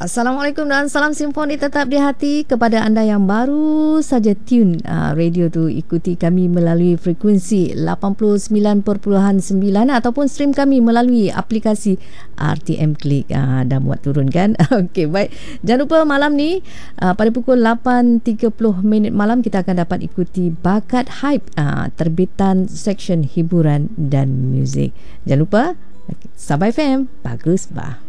Assalamualaikum dan salam simfoni tetap di hati kepada anda yang baru saja tune radio tu. Ikuti kami melalui frekuensi 89.9 ataupun stream kami melalui aplikasi RTM Klik. Dah muat turun kan? Okey, baik. Jangan lupa malam ni pada pukul 8.30 malam kita akan dapat ikuti Bakat Hype, terbitan seksyen hiburan dan muzik. Jangan lupa Sabah FM, bagus bah.